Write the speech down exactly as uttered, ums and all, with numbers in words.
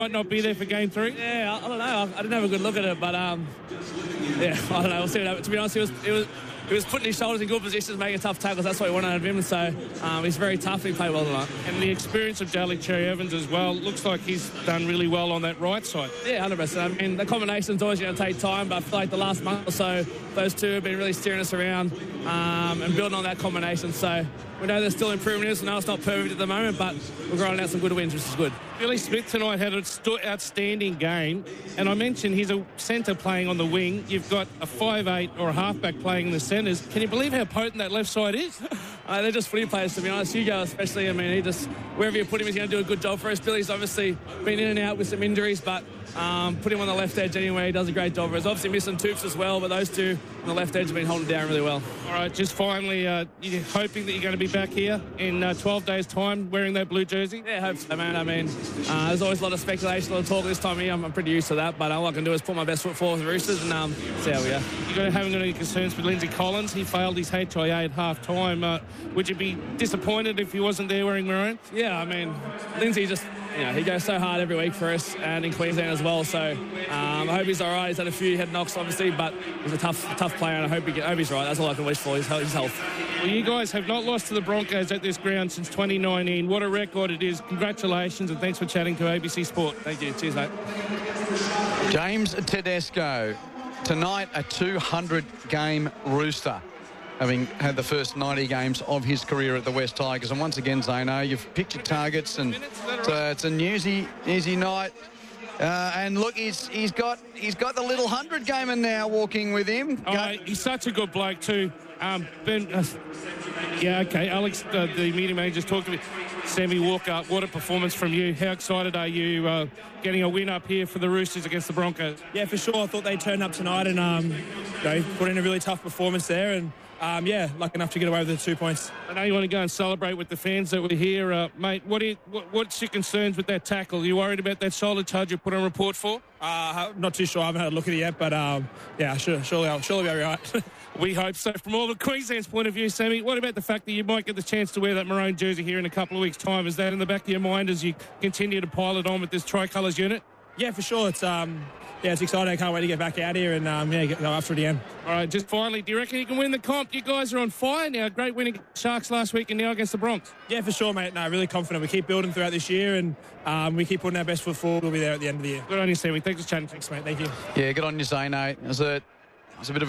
might not be there for game three? Yeah, I, I don't know. I, I didn't have a good look at it, but um, yeah, I don't know. We'll see what happens. To be honest, it was it was. He was putting his shoulders in good positions, making tough tackles. That's what he wanted out of him. So um, he's very tough. He played well tonight. And the experience of Daly Cherry Evans as well. Looks like he's done really well on that right side. Yeah, one hundred percent. I mean, the combination's always going to take time, but I feel like the last month or so, those two have been really steering us around um, and building on that combination. So we know there's still improvement. We know it's not perfect at the moment, but we're growing out some good wins, which is good. Billy Smith tonight had an outstanding game, and I mentioned he's a centre playing on the wing. You've got a five eight or a halfback playing in the centres. Can you believe how potent that left side is? uh, they're just footy players, to be honest. Hugo especially, I mean, he just, wherever you put him, he's going to do a good job for us. Billy's obviously been in and out with some injuries, but um, put him on the left edge anyway. He does a great job for us. Obviously missing Toops as well, but those two on the left edge have been holding down really well. All right, just finally, uh, you're hoping that you're going to be back here in uh, twelve days' time wearing that blue jersey? Yeah, I hope so, man. I mean, uh, there's always a lot of speculation, a lot of talk this time of year. I'm, I'm pretty used to that, but all I can do is put my best foot forward with the Roosters and um, see how we go. You got haven't got any concerns with Lindsay Collins? He failed his H I A at half time. Uh, would you be disappointed if he wasn't there wearing maroon? Yeah, I mean, Lindsay just, you know, he goes so hard every week for us and in Queensland as well. So um, I hope he's all right. He's had a few head knocks, obviously, but he's a tough, tough player, and I hope, he get, I hope he's right. That's all I can wish for, his, his health. Well, you guys have not lost to the Broncos at this ground since twenty nineteen. What a record it is. Congratulations, and thanks for chatting to A B C Sport. Thank you. Cheers, mate. James Tedesco, tonight a two hundred game Rooster, having had the first ninety games of his career at the West Tigers. And once again, Zeno, you've picked your targets, and it's a, it's an easy, easy night. Uh, and look, he's he's got he's got the little hundred gamer now walking with him. Oh, Go. He's such a good bloke too. Um, ben, uh, yeah, okay. Alex, uh, the media manager, just talked to me. Sammy Walker, what a performance from you. How excited are you uh, getting a win up here for the Roosters against the Broncos? Yeah, for sure. I thought they turned up tonight and um, you know, put in a really tough performance there. And um, yeah, lucky enough to get away with the two points. I know you want to go and celebrate with the fans that were here, uh, mate. What, you, what what's your concerns with that tackle? Are you worried about that shoulder charge you put on report for? Uh, not too sure. I haven't had a look at it yet, but um, yeah, sure, surely I'll surely be all right. We hope so. From all the Queensland's point of view, Sammy, what about the fact that you might get the chance to wear that maroon jersey here in a couple of weeks' time? Is that in the back of your mind as you continue to pile it on with this tricolours unit? Yeah, for sure. It's um, yeah, it's exciting. I can't wait to get back out here and um, yeah, go after it again. All right, just finally, do you reckon you can win the comp? You guys are on fire now. Great winning Sharks last week and now against the Bronx. Yeah, for sure, mate. No, really confident. We keep building throughout this year and um, we keep putting our best foot forward. We'll be there at the end of the year. Good on you, Sammy. Thanks for chatting. Thanks, mate. Thank you. Yeah, good on you, Zeno. It was a, it was a bit of